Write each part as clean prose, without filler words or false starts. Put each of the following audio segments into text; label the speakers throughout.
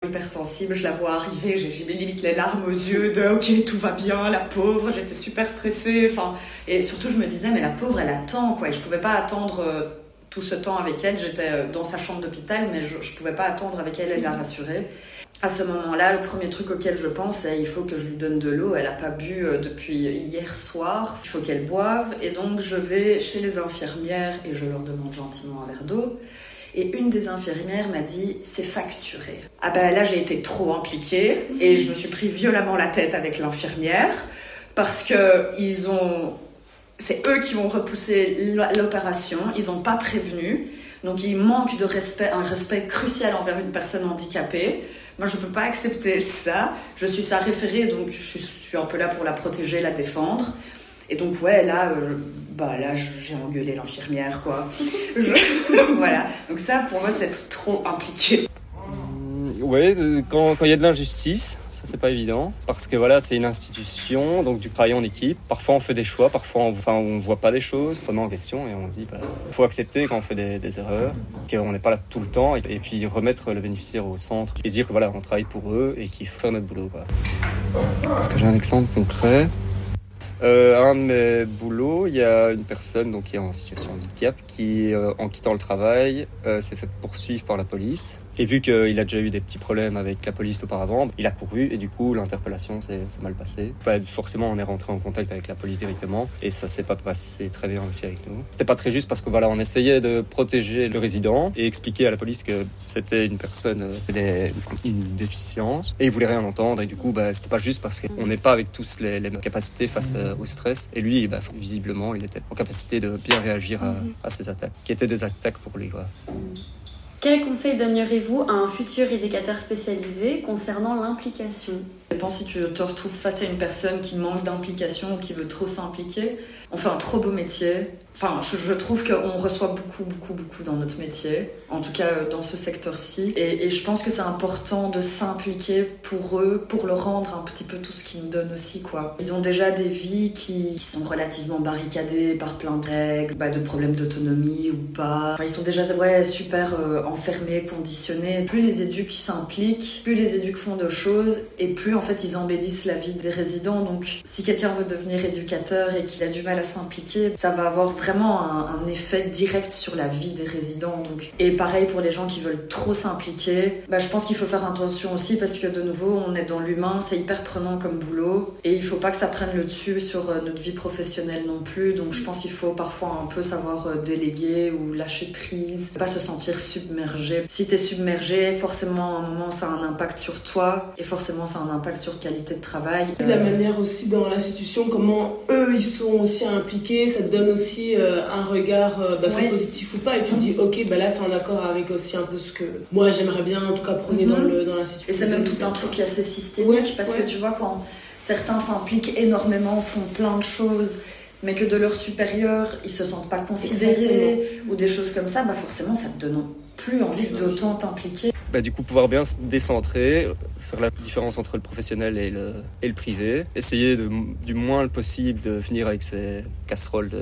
Speaker 1: hypersensible, je la vois arriver, j'ai limite les larmes aux yeux de ok, tout va bien, la pauvre, j'étais super stressée, et surtout je me disais mais la pauvre elle attend quoi, et je pouvais pas attendre tout ce temps avec elle, j'étais dans sa chambre d'hôpital mais je pouvais pas attendre avec elle et la rassurer. À ce moment-là, le premier truc auquel je pense, c'est il faut que je lui donne de l'eau. Elle n'a pas bu depuis hier soir. Il faut qu'elle boive. Et donc, je vais chez les infirmières et je leur demande gentiment un verre d'eau. Et une des infirmières m'a dit « c'est facturé ». Ah ben là, j'ai été trop impliquée et je me suis pris violemment la tête avec l'infirmière parce que c'est eux qui vont repousser l'opération. Ils n'ont pas prévenu. Donc, il manque de respect, un respect crucial envers une personne handicapée. Moi, je ne peux pas accepter ça. Je suis sa référée, donc je suis un peu là pour la protéger, la défendre. Et donc, ouais, là, j'ai engueulé l'infirmière, quoi. Voilà. Donc ça, pour moi, c'est être trop impliqué.
Speaker 2: Ouais, quand il y a de l'injustice, ça c'est pas évident, parce que voilà, c'est une institution, donc du travail en équipe. Parfois on fait des choix, parfois on voit pas des choses, on remet en question et on dit faut accepter quand on fait des erreurs, qu'on n'est pas là tout le temps, et puis remettre le bénéficiaire au centre et dire que voilà, on travaille pour eux et qu'il faut faire notre boulot, quoi. Est-ce que j'ai un exemple concret? Un de mes boulots, il y a une personne donc, qui est en situation de handicap qui, en quittant le travail, s'est fait poursuivre par la police. Et vu qu'il a déjà eu des petits problèmes avec la police auparavant, il a couru et du coup l'interpellation s'est mal passée. Forcément on est rentré en contact avec la police directement et ça s'est pas passé très bien aussi avec nous. C'était pas très juste parce que voilà, on essayait de protéger le résident et expliquer à la police que c'était une personne une déficience et ils voulaient rien entendre et du coup c'était pas juste parce qu'on n'est pas avec tous les mêmes capacités face au stress et lui visiblement il était en capacité de bien réagir à ces attaques qui étaient des attaques pour lui, quoi.
Speaker 3: Quel conseil donneriez-vous à un futur éducateur spécialisé concernant l'implication ?
Speaker 1: Je pense que si tu te retrouves face à une personne qui manque d'implication ou qui veut trop s'impliquer, on fait un trop beau métier. Enfin, je trouve qu'on reçoit beaucoup dans notre métier, en tout cas dans ce secteur-ci. Et je pense que c'est important de s'impliquer pour eux, pour leur rendre un petit peu tout ce qu'ils nous donnent aussi, quoi. Ils ont déjà des vies qui sont relativement barricadées par plein de règles, de problèmes d'autonomie ou pas. Enfin, ils sont déjà super enfermés, conditionnés. Plus les éducs s'impliquent, plus les éducs font de choses et plus en fait ils embellissent la vie des résidents. Donc si quelqu'un veut devenir éducateur et qu'il a du mal à s'impliquer, ça va avoir vraiment un effet direct sur la vie des résidents. Donc. Et pareil pour les gens qui veulent trop s'impliquer, je pense qu'il faut faire attention aussi parce que de nouveau on est dans l'humain, c'est hyper prenant comme boulot et il faut pas que ça prenne le dessus sur notre vie professionnelle non plus. Donc je pense qu'il faut parfois un peu savoir déléguer ou lâcher prise, pas se sentir submergé. Si t'es submergé, forcément à un moment ça a un impact sur toi et forcément ça a un impact sur qualité de travail.
Speaker 4: La manière aussi dans l'institution, comment eux ils sont aussi impliqués, ça te donne aussi un regard soit positif ou pas et tu te dis ok là c'est en accord avec aussi un peu ce que moi j'aimerais bien en tout cas prôner dans l'institution.
Speaker 1: Et c'est même tout un truc assez systémique parce que tu vois quand certains s'impliquent énormément, font plein de choses mais que de leurs supérieurs ils se sentent pas considérés ou des choses comme ça, forcément ça te donne plus envie d'autant t'impliquer.
Speaker 2: Du coup pouvoir bien se décentrer, faire la différence entre le professionnel et le privé, essayer du moins le possible de finir avec ces casseroles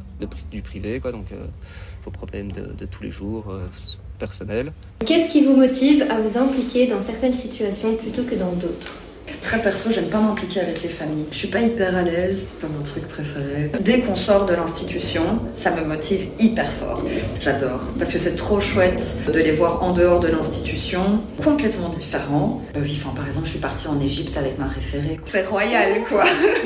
Speaker 2: du privé, quoi. Donc vos problèmes de tous les jours personnels.
Speaker 5: Qu'est-ce qui vous motive à vous impliquer dans certaines situations plutôt que dans d'autres ?
Speaker 1: Très perso, j'aime pas m'impliquer avec les familles. Je suis pas hyper à l'aise, c'est pas mon truc préféré. Dès qu'on sort de l'institution, ça me motive hyper fort. J'adore, parce que c'est trop chouette de les voir en dehors de l'institution, complètement différents. Par exemple, je suis partie en Égypte avec ma référée. C'est royal, quoi.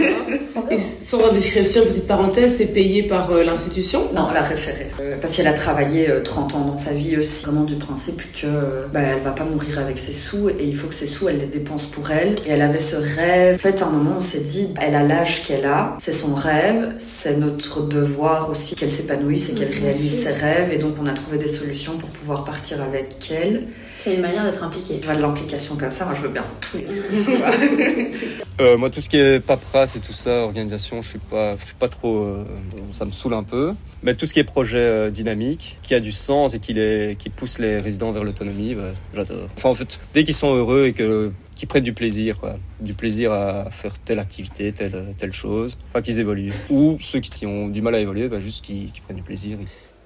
Speaker 4: Et sans indiscrétion, petite parenthèse, c'est payé par l'institution ?
Speaker 1: Non, la référée. Parce qu'elle a travaillé 30 ans dans sa vie aussi. Vraiment du principe que elle va pas mourir avec ses sous et il faut que ses sous, elle les dépense pour elle. Et elle avait ce rêve. En fait, à un moment, on s'est dit, elle a l'âge qu'elle a, c'est son rêve, c'est notre devoir aussi qu'elle s'épanouisse et qu'elle réalise ses rêves. Et donc, on a trouvé des solutions pour pouvoir partir avec elle.
Speaker 3: C'est une manière d'être impliqué.
Speaker 1: Tu vois, de l'implication comme ça, moi je veux bien tout.
Speaker 2: Moi, tout ce qui est paperasse et tout ça, organisation, je suis pas trop. Ça me saoule un peu. Mais tout ce qui est projet dynamique, qui a du sens et qui pousse les résidents vers l'autonomie, j'adore. Enfin, en fait, dès qu'ils sont heureux et qu'ils prennent du plaisir, quoi. Du plaisir à faire telle activité, telle chose, pas qu'ils évoluent. Ou ceux qui ont du mal à évoluer, juste qu'ils prennent du plaisir.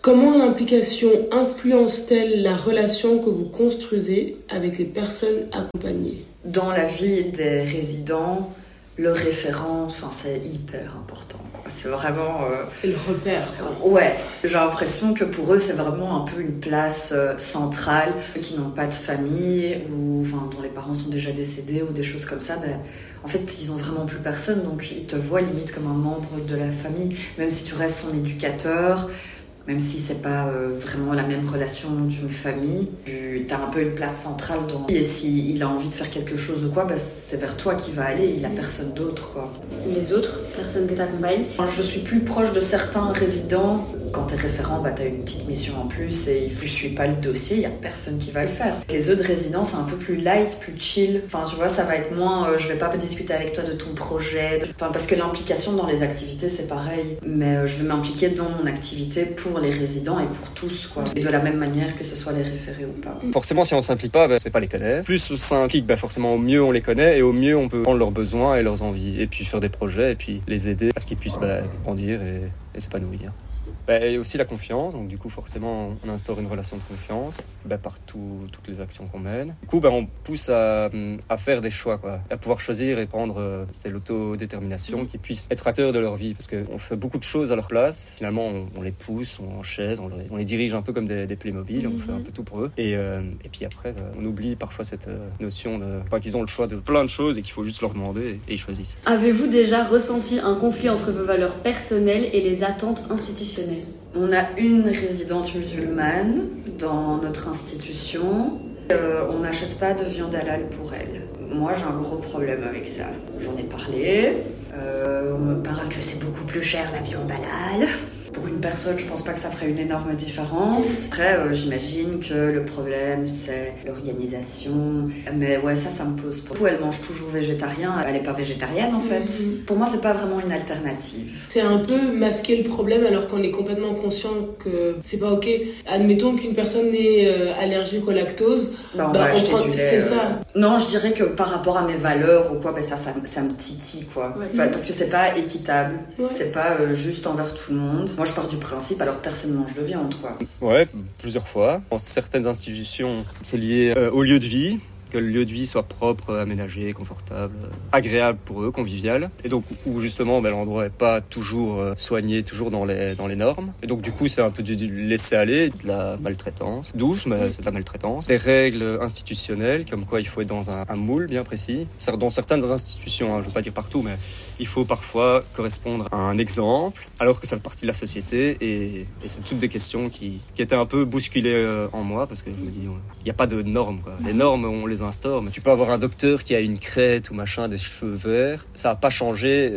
Speaker 4: Comment l'implication influence-t-elle la relation que vous construisez avec les personnes accompagnées ?
Speaker 1: Dans la vie des résidents, le référent, c'est hyper important. C'est vraiment...
Speaker 4: C'est le repère.
Speaker 1: Ouais, j'ai l'impression que pour eux, c'est vraiment un peu une place centrale. Ceux qui n'ont pas de famille ou dont les parents sont déjà décédés ou des choses comme ça, en fait, ils n'ont vraiment plus personne. Donc, ils te voient limite comme un membre de la famille. Même si tu restes son éducateur, même si c'est pas vraiment la même relation d'une famille, tu as un peu une place centrale dans... Et s'il a envie de faire quelque chose ou quoi, c'est vers toi qu'il va aller, il a personne d'autre, quoi.
Speaker 3: Les autres personnes que tu accompagnes ?
Speaker 1: Je suis plus proche de certains résidents. Quand tu es référent, tu as une petite mission en plus et il ne suit pas le dossier, il n'y a personne qui va le faire. Les autres résidents, c'est un peu plus light, plus chill. Tu vois, ça va être moins je vais pas discuter avec toi de ton projet. Parce que l'implication dans les activités, c'est pareil. Mais je vais m'impliquer dans mon activité pour les résidents et pour tous, quoi. Et de la même manière que ce soit les référés ou pas.
Speaker 2: Forcément, si on ne s'implique pas, c'est pas les connaître. Plus on s'implique, forcément, au mieux on les connaît et au mieux on peut prendre leurs besoins et leurs envies. Et puis faire des projets et puis les aider à ce qu'ils puissent grandir et s'épanouir. Et aussi la confiance, donc du coup forcément on instaure une relation de confiance par toutes les actions qu'on mène. Du coup on pousse à faire des choix, quoi, à pouvoir choisir et prendre, c'est l'autodétermination, qu'ils puissent être acteurs de leur vie, parce qu'on fait beaucoup de choses à leur place, finalement on les pousse, on enchaise, on les dirige un peu comme des Playmobil, on fait un peu tout pour eux, et puis après on oublie parfois cette notion qu'ils ont le choix de plein de choses et qu'il faut juste leur demander et ils choisissent.
Speaker 3: Avez-vous déjà ressenti un conflit entre vos valeurs personnelles et les attentes institutionnelles ?
Speaker 1: On a une résidente musulmane dans notre institution. On n'achète pas de viande halal pour elle. Moi, j'ai un gros problème avec ça. J'en ai parlé. On me parle que c'est beaucoup plus cher la viande halal. Pour une personne, je pense pas que ça ferait une énorme différence. Après, j'imagine que le problème, c'est l'organisation. Mais ouais, ça me pose pas. Elle mange toujours végétarien. Elle est pas végétarienne, en fait. Pour moi, c'est pas vraiment une alternative.
Speaker 4: C'est un peu masquer le problème alors qu'on est complètement conscient que c'est pas ok. Admettons qu'une personne est allergique au lactose.
Speaker 1: On va acheter du lait.
Speaker 4: C'est ça.
Speaker 1: Non, je dirais que par rapport à mes valeurs ou quoi, ça me titille, quoi.
Speaker 3: Ouais.
Speaker 1: Parce que c'est pas équitable.
Speaker 4: Ouais.
Speaker 1: C'est pas juste envers tout le monde. Moi, je pars du principe, alors personne ne mange de viande, quoi.
Speaker 2: Ouais, plusieurs fois. Dans certaines institutions, c'est lié au lieu de vie. Que le lieu de vie soit propre, aménagé, confortable, agréable pour eux, convivial. Et donc, où justement, l'endroit n'est pas toujours soigné, toujours dans les normes. Et donc, du coup, c'est un peu du laisser-aller, de la maltraitance. Douce, mais c'est de la maltraitance. Des règles institutionnelles, comme quoi il faut être dans un moule bien précis. Dans certaines institutions, je ne veux pas dire partout, mais il faut parfois correspondre à un exemple, alors que ça fait partie de la société. Et c'est toutes des questions qui étaient un peu bousculées en moi, parce que je me dis, il n'y a pas de normes, quoi. Les normes, on les instaure, mais tu peux avoir un docteur qui a une crête ou machin, des cheveux verts, ça n'a pas changé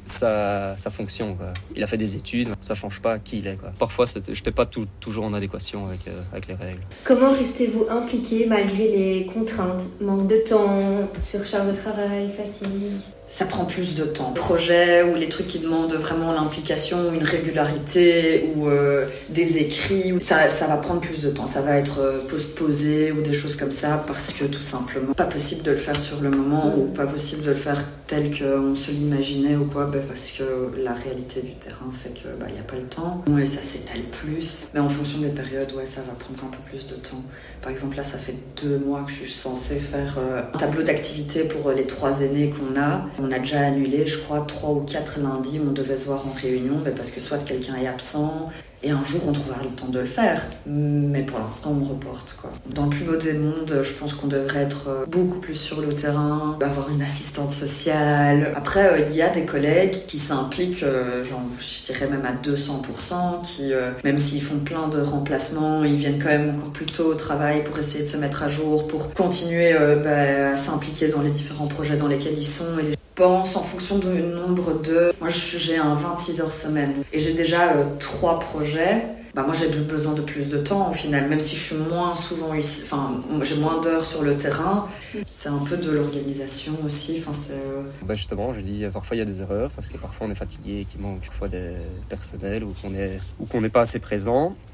Speaker 2: sa fonction, quoi. Il a fait des études, ça change pas qui il est, quoi. Parfois, je n'étais pas toujours en adéquation avec les règles.
Speaker 5: Comment restez-vous impliqué malgré les contraintes ? Manque de temps, surcharge de travail, fatigue ?
Speaker 1: Ça prend plus de temps. Projets ou les trucs qui demandent vraiment l'implication, une régularité ou des écrits, ça va prendre plus de temps. Ça va être postposé ou des choses comme ça parce que tout simplement, pas possible de le faire sur le moment ou pas possible de le faire tel qu'on se l'imaginait ou quoi, parce que la réalité du terrain fait que y a pas le temps. Et ça s'étale plus. Mais en fonction des périodes, ça va prendre un peu plus de temps. Par exemple, là, ça fait 2 mois que je suis censée faire un tableau d'activité pour les 3 aînés qu'on a. On a déjà annulé, je crois, 3 ou 4 lundis où on devait se voir en réunion, parce que soit quelqu'un est absent, et un jour on trouvera le temps de le faire. Mais pour l'instant, on reporte, quoi. Dans le plus beau des mondes, je pense qu'on devrait être beaucoup plus sur le terrain, avoir une assistante sociale. Après, il y a des collègues qui s'impliquent, je dirais même à 200%, qui, même s'ils font plein de remplacements, ils viennent quand même encore plus tôt au travail pour essayer de se mettre à jour, pour continuer à s'impliquer dans les différents projets dans lesquels ils sont. Et pense en fonction du nombre de... Moi, j'ai un 26 heures semaine et j'ai déjà 3 projets. Moi, j'ai besoin de plus de temps au final, même si je suis moins souvent ici, j'ai moins d'heures sur le terrain. C'est un peu de l'organisation aussi.
Speaker 2: Justement, je dis, parfois il y a des erreurs parce que parfois on est fatigué, qu'il manque parfois des personnels ou qu'on n'est pas assez présent.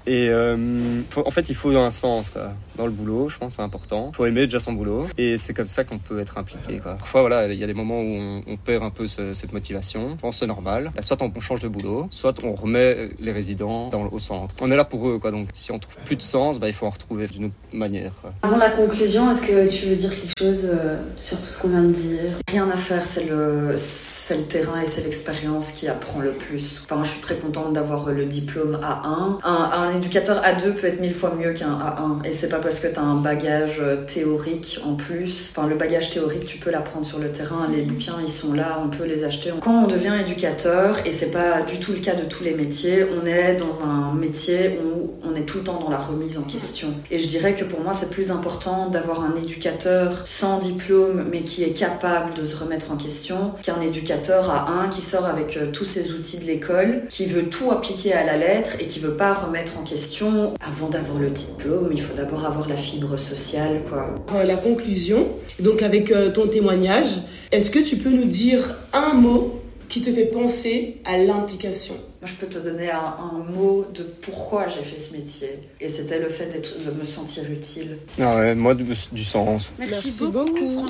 Speaker 2: Et en fait, il faut un sens quoi. Dans le boulot, je pense c'est important. Il faut aimer déjà son boulot et c'est comme ça qu'on peut être impliqué quoi. Parfois voilà, il y a des moments où on perd un peu cette motivation. Je pense que c'est normal. Soit on change de boulot, soit on remet les résidents au centre. On est là pour eux quoi. Donc si on trouve plus de sens, il faut en retrouver d'une autre manière quoi.
Speaker 3: Avant la conclusion, est-ce que tu veux dire quelque chose sur tout ce qu'on vient de dire?
Speaker 1: Rien à faire, c'est le terrain et c'est l'expérience qui apprend le plus. Enfin, je suis très contente d'avoir le diplôme A1. Un éducateur A2 peut être 1000 fois mieux qu'un A1 et c'est pas parce que tu as un bagage théorique en plus. Enfin, le bagage théorique, tu peux l'apprendre sur le terrain. Les bouquins, ils sont là, on peut les acheter. Quand on devient éducateur, et c'est pas du tout le cas de tous les métiers, on est dans un métier où on est tout le temps dans la remise en question. Et je dirais que pour moi, c'est plus important d'avoir un éducateur sans diplôme, mais qui est capable de se remettre en question, qu'un éducateur A1 qui sort avec tous ses outils de l'école, qui veut tout appliquer à la lettre et qui veut pas remettre en question. Avant d'avoir le diplôme, il faut d'abord avoir la fibre sociale, quoi.
Speaker 4: La conclusion, donc avec ton témoignage, est-ce que tu peux nous dire un mot qui te fait penser à l'implication?
Speaker 1: Moi, je peux te donner un mot de pourquoi j'ai fait ce métier. Et c'était le fait de me sentir utile.
Speaker 2: Ah ouais, moi, du sens.
Speaker 4: Merci beaucoup.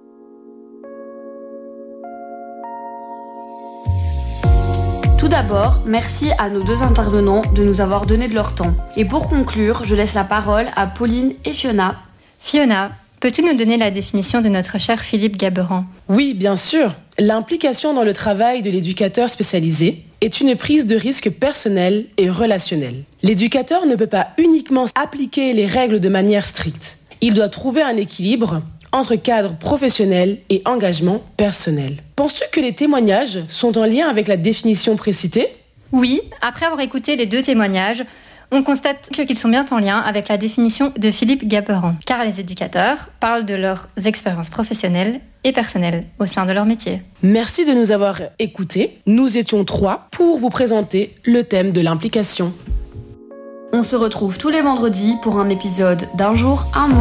Speaker 3: Tout d'abord, merci à nos deux intervenants de nous avoir donné de leur temps. Et pour conclure, je laisse la parole à Pauline et Fiona.
Speaker 6: Fiona, peux-tu nous donner la définition de notre cher Philippe Gaberan?
Speaker 7: Oui, bien sûr. L'implication dans le travail de l'éducateur spécialisé est une prise de risque personnelle et relationnelle. L'éducateur ne peut pas uniquement appliquer les règles de manière stricte. Il doit trouver un équilibre entre cadre professionnel et engagement personnel. Penses-tu que les témoignages sont en lien avec la définition précitée?
Speaker 6: Oui, après avoir écouté les deux témoignages, on constate qu'ils sont bien en lien avec la définition de Philippe Gaberan, car les éducateurs parlent de leurs expériences professionnelles et personnelles au sein de leur métier.
Speaker 7: Merci de nous avoir écoutés. Nous étions 3 pour vous présenter le thème de l'implication.
Speaker 3: On se retrouve tous les vendredis pour un épisode d'Un jour, un mot.